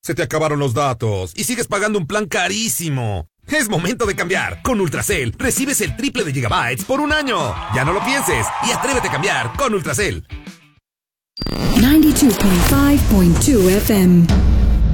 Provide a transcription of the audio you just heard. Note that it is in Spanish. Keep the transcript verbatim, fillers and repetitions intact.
Se te acabaron los datos y sigues pagando un plan carísimo. Es momento de cambiar. Con Ultracel recibes el triple de gigabytes por un año. Ya no lo pienses y atrévete a cambiar con Ultracel. ninety-two point five point two F M